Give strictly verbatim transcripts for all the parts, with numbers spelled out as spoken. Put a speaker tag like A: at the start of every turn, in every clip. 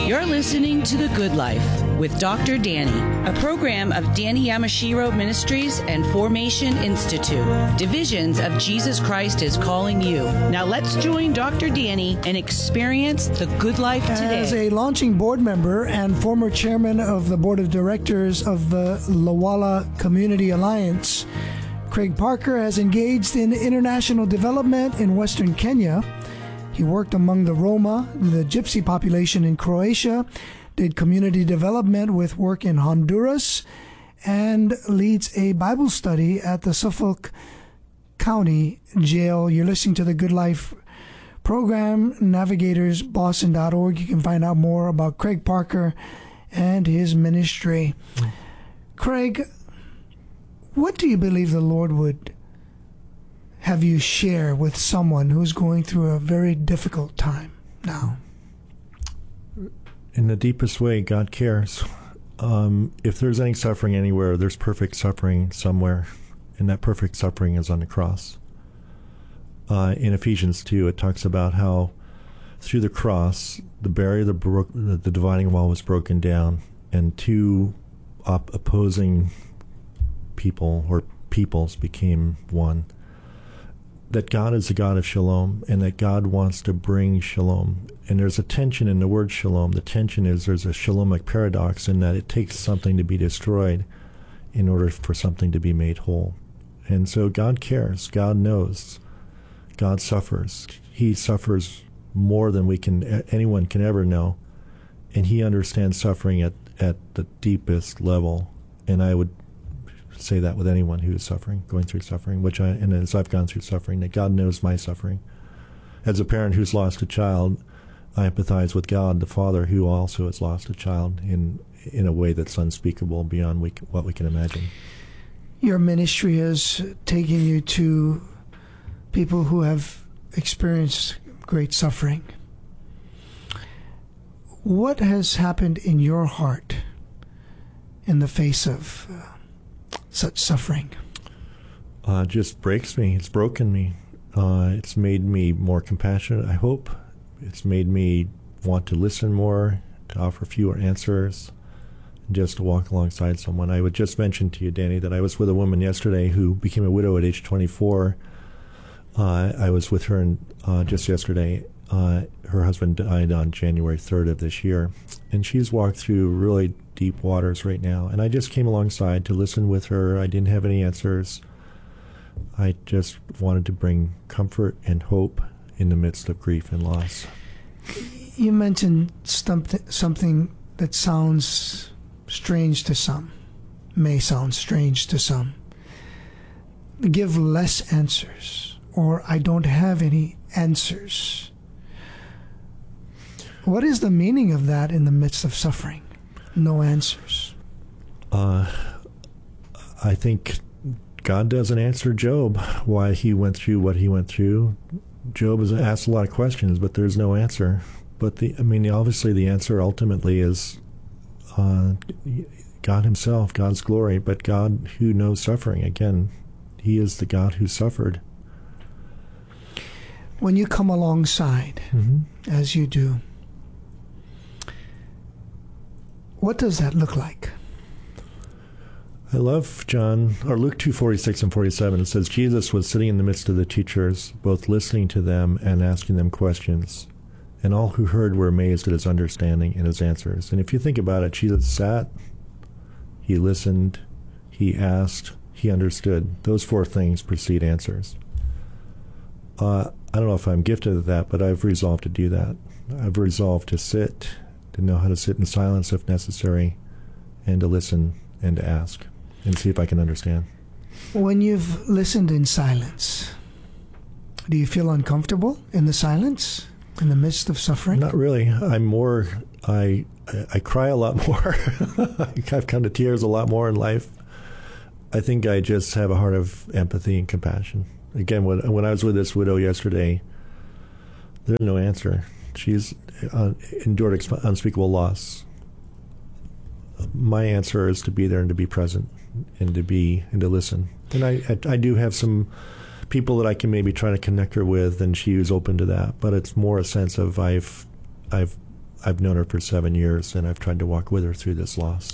A: You're listening to The Good Life with Doctor Danny, a program of Danny Yamashiro Ministries and Formation Institute, divisions of Jesus Christ is Calling You. Now let's join Doctor Danny and experience the good life today.
B: As a launching board member and former chairman of the board of directors of the Lawala Community Alliance, Craig Parker has engaged in international development in Western Kenya. He worked among the Roma, the Gypsy population in Croatia, did community development with work in Honduras, and leads a Bible study at the Suffolk County Jail. You're listening to the Good Life program, navigators boston dot org. You can find out more about Craig Parker and his ministry. Mm. Craig, what do you believe the Lord would have you share with someone who's going through a very difficult time now?
C: In the deepest way, God cares. Um, if there's any suffering anywhere, there's perfect suffering somewhere, and that perfect suffering is on the cross. Uh, in Ephesians two, it talks about how through the cross, the barrier, the, bro- the dividing wall was broken down, and two op- opposing people or peoples became one. That God is the God of shalom, and that God wants to bring shalom. And there's a tension in the word shalom. The tension is there's a shalomic paradox in that it takes something to be destroyed in order for something to be made whole. And so God cares. God knows. God suffers. He suffers more than we can anyone can ever know. And he understands suffering at, at the deepest level. And I would say that with anyone who is suffering, going through suffering, which I, and as I've gone through suffering, that God knows my suffering. As a parent who's lost a child, I empathize with God, the Father, who also has lost a child in in a way that's unspeakable beyond we, what we can imagine.
B: Your ministry has taken you to people who have experienced great suffering. What has happened in your heart in the face of uh, such suffering?
C: Uh, just breaks me. It's broken me. Uh, it's made me more compassionate, I hope. It's made me want to listen more, to offer fewer answers, and just to walk alongside someone. I would just mention to you, Danny, that I was with a woman yesterday who became a widow at age twenty-four. Uh, I was with her in, uh, just yesterday. Uh, her husband died on January third of this year, and she's walked through really deep waters right now. And I just came alongside to listen with her. I didn't have any answers. I just wanted to bring comfort and hope in the midst of grief and loss.
B: You mentioned something, something that sounds strange to some, may sound strange to some. Give less answers, or I don't have any answers. What is the meaning of that in the midst of suffering? No answers.
C: Uh, I think God doesn't answer Job why he went through what he went through. Job has asked a lot of questions, but there's no answer. But the, I mean, obviously the answer ultimately is uh, God himself, God's glory, but God who knows suffering. Again, he is the God who suffered.
B: When you come alongside, mm-hmm. as you do, what does that look like?
C: I love John, or Luke two forty-six and forty-seven. It says, Jesus was sitting in the midst of the teachers, both listening to them and asking them questions. And all who heard were amazed at his understanding and his answers. And if you think about it, Jesus sat, he listened, he asked, he understood. Those four things precede answers. Uh, I don't know if I'm gifted at that, but I've resolved to do that. I've resolved to sit, to know how to sit in silence if necessary, and to listen and to ask. And see if I can understand.
B: When you've listened in silence, do you feel uncomfortable in the silence, in the midst of suffering?
C: Not really. I'm more, I I cry a lot more. I've come to tears a lot more in life. I think I just have a heart of empathy and compassion. Again, when, when I was with this widow yesterday, there's no answer. She's uh, endured exp- unspeakable loss. My answer is to be there and to be present and to be and to listen. And I, I, I do have some people that I can maybe try to connect her with, and she is open to that. But it's more a sense of I've I've I've known her for seven years, and I've tried to walk with her through this loss.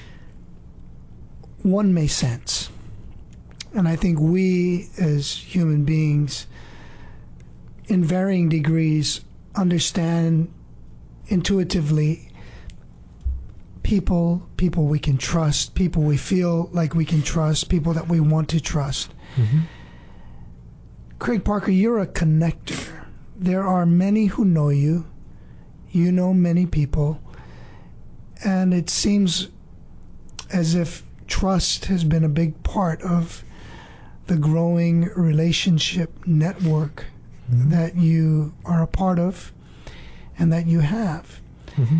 B: One may sense, and I think we as human beings, in varying degrees, understand intuitively people, people we can trust, people we feel like we can trust, people that we want to trust.
C: Mm-hmm.
B: Craig Parker, you're a connector. There are many who know you. You know many people. And it seems as if trust has been a big part of the growing relationship network mm-hmm. that you are a part of and that you have.
C: Mm-hmm.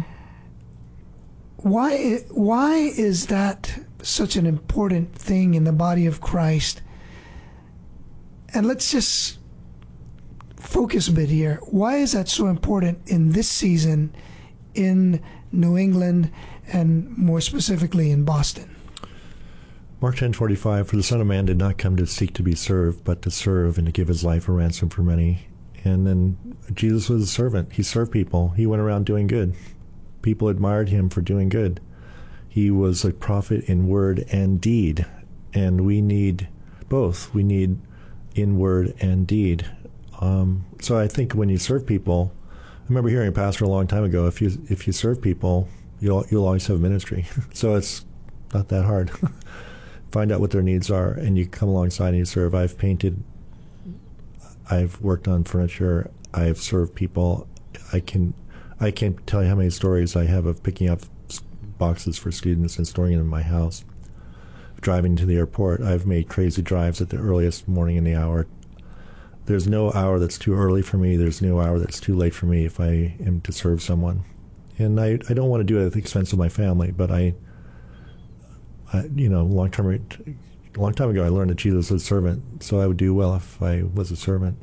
B: Why, why is that such an important thing in the body of Christ? And let's just focus a bit here. Why is that so important in this season in New England and more specifically in Boston?
C: Mark ten forty-five, for the Son of Man did not come to seek to be served, but to serve and to give his life a ransom for many. And then Jesus was a servant. He served people. He went around doing good. People admired him for doing good. He was a prophet in word and deed. And we need both. We need in word and deed. Um, so I think when you serve people, I remember hearing a pastor a long time ago, if you if you serve people, you'll you'll always have ministry. So it's not that hard. Find out what their needs are, and you come alongside and you serve. I've painted, I've worked on furniture, I've served people. I can, I can't tell you how many stories I have of picking up boxes for students and storing them in my house. Driving to the airport, I've made crazy drives at the earliest morning in the hour. There's no hour that's too early for me. There's no hour that's too late for me if I am to serve someone. And I, I don't want to do it at the expense of my family, but I, I you know, long time, a long time ago I learned that Jesus was a servant, so I would do well if I was a servant.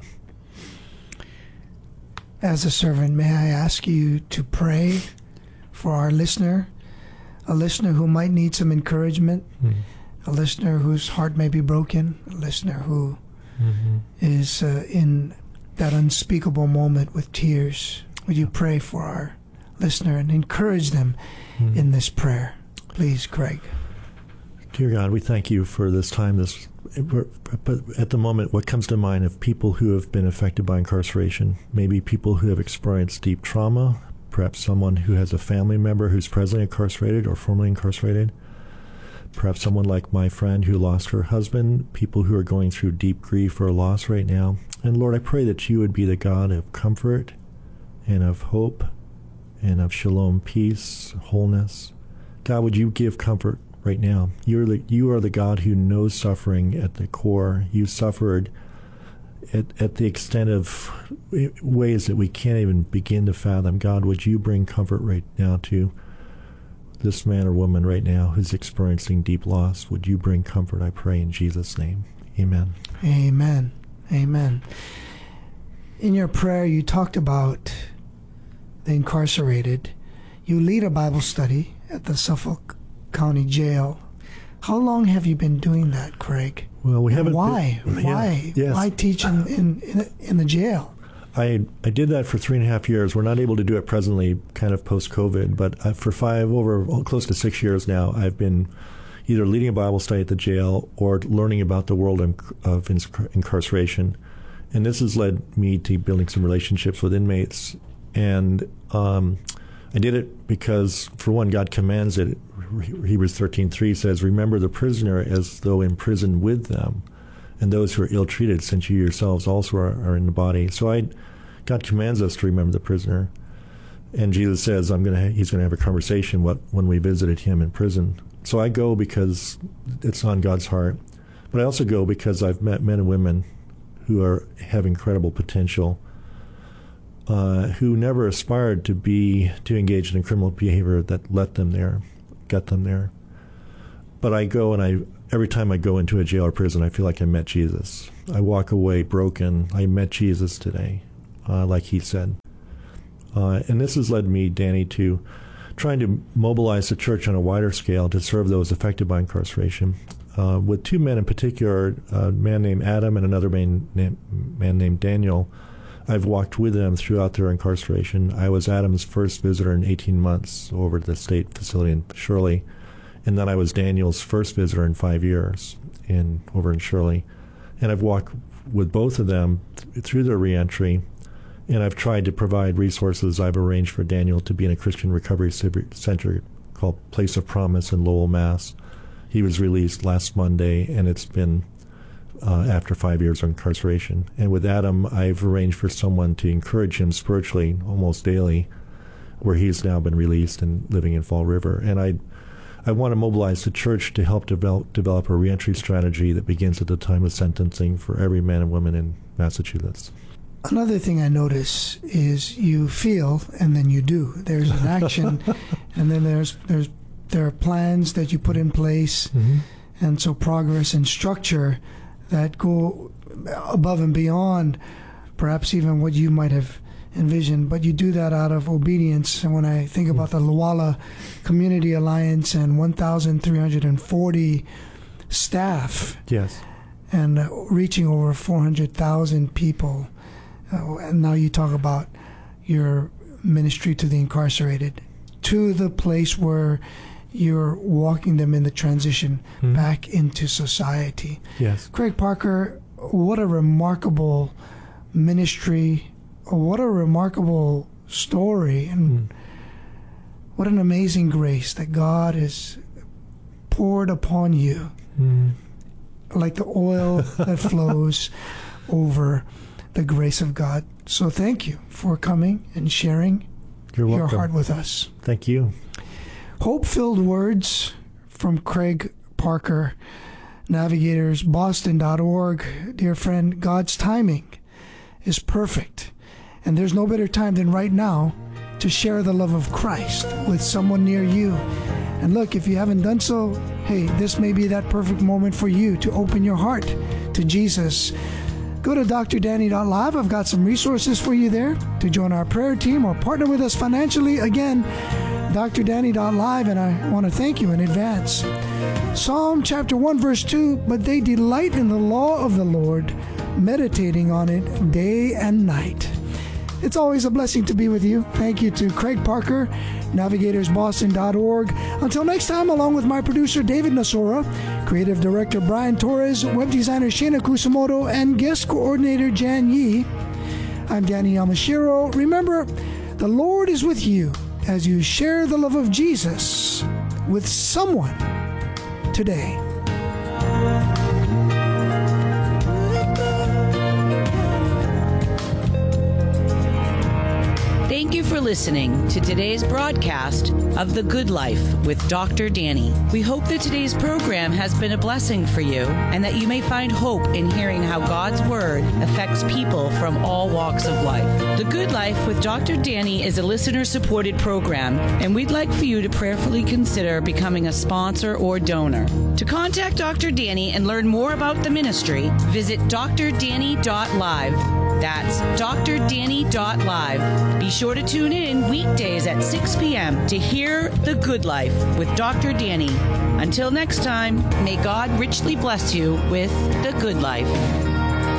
B: As a servant, may I ask you to pray for our listener, a listener who might need some encouragement, mm-hmm. a listener whose heart may be broken, a listener who mm-hmm. is uh, in that unspeakable moment with tears. Would you pray for our listener and encourage them mm-hmm. in this prayer? Please, Craig.
C: Dear God, we thank you for this time. This, but at the moment, what comes to mind of people who have been affected by incarceration, maybe people who have experienced deep trauma, perhaps someone who has a family member who's presently incarcerated or formerly incarcerated, perhaps someone like my friend who lost her husband, people who are going through deep grief or loss right now. And Lord, I pray that you would be the God of comfort and of hope and of shalom, peace, wholeness. God, would you give comfort right now? You're the, you are the God who knows suffering at the core. You suffered at, at the extent of ways that we can't even begin to fathom. God, would you bring comfort right now to this man or woman right now who's experiencing deep loss? Would you bring comfort, I pray, in Jesus' name. Amen.
B: Amen. Amen. In your prayer, you talked about the incarcerated. You lead a Bible study at the Suffolk County Jail. How long have you been doing that, Craig?
C: Well, we
B: and
C: haven't.
B: Why?
C: Been,
B: why?
C: Yeah, yes.
B: Why teach in, in, in, in the jail?
C: I I did that for three and a half years. We're not able to do it presently, kind of post-COVID, but I, for five, over well, close to six years now, I've been either leading a Bible study at the jail or learning about the world of, of incarceration. And this has led me to building some relationships with inmates. And um, I did it because, for one, God commands it. Hebrews thirteen three says, "Remember the prisoner as though in prison with them, and those who are ill-treated, since you yourselves also are, are in the body." So I, God commands us to remember the prisoner. And Jesus says, "I'm gonna. Ha- he's going to have a conversation what, when we visited him in prison." So I go because it's on God's heart. But I also go because I've met men and women who are have incredible potential, uh, who never aspired to be to engage in criminal behavior that led them there, got them there. But I go and I every time I go into a jail or prison, I feel like I met Jesus. I walk away broken. I met Jesus today, uh, like he said. Uh, and this has led me, Danny, to trying to mobilize the church on a wider scale to serve those affected by incarceration. Uh, with two men in particular, a man named Adam and another man, man named Daniel, I've walked with them throughout their incarceration. I was Adam's first visitor in eighteen months over at the state facility in Shirley. And then I was Daniel's first visitor in five years in over in Shirley. And I've walked with both of them th- through their reentry. And I've tried to provide resources. I've arranged for Daniel to be in a Christian recovery center called Place of Promise in Lowell, Mass. He was released last Monday, and it's been uh, after five years of incarceration. And with Adam, I've arranged for someone to encourage him spiritually almost daily, where he's now been released and living in Fall River. And I I want to mobilize the church to help develop, develop a reentry strategy that begins at the time of sentencing for every man and woman in Massachusetts.
B: Another thing I notice is you feel and then you do. There's an action, and then there's there's there are plans that you put in place, mm-hmm. and so progress and structure that go above and beyond perhaps even what you might have envisioned, but you do that out of obedience. And when I think mm-hmm. about the Lawala Community Alliance and one thousand three hundred forty staff,
C: yes,
B: and uh, reaching over four hundred thousand people, uh, and now you talk about your ministry to the incarcerated, to the place where you're walking them in the transition mm-hmm. back into society.
C: Yes.
B: Craig Parker, what a remarkable ministry, what a remarkable story, and mm. what an amazing grace that God has poured upon you, mm. like the oil that flows over the grace of God. So thank you for coming and sharing
C: You're
B: your
C: welcome.
B: heart with us.
C: Thank you.
B: Hope-filled words from Craig Parker, navigators boston dot org. Dear friend, God's timing is perfect, and there's no better time than right now to share the love of Christ with someone near you. And look, if you haven't done so, hey, this may be that perfect moment for you to open your heart to Jesus. Go to D R Danny dot live. I've got some resources for you there to join our prayer team or partner with us financially. Again, D R Danny dot live, and I want to thank you in advance. Psalm chapter one, verse two, but they delight in the law of the Lord, meditating on it day and night. It's always a blessing to be with you. Thank you to Craig Parker, navigators boston dot org. Until next time, along with my producer, David Nasora, creative director, Brian Torres, web designer, Shana Kusamoto, and guest coordinator, Jan Yee, I'm Danny Yamashiro. Remember, the Lord is with you as you share the love of Jesus with someone today.
A: Thank you for listening to today's broadcast of The Good Life with Doctor Danny. We hope that today's program has been a blessing for you and that you may find hope in hearing how God's Word affects people from all walks of life. The Good Life with Doctor Danny is a listener-supported program, and we'd like for you to prayerfully consider becoming a sponsor or donor. To contact Doctor Danny and learn more about the ministry, visit D R Danny dot live. That's D R Danny dot live. Be sure to tune in weekdays at six p.m. to hear The Good Life with Doctor Danny. Until next time, may God richly bless you with The Good Life.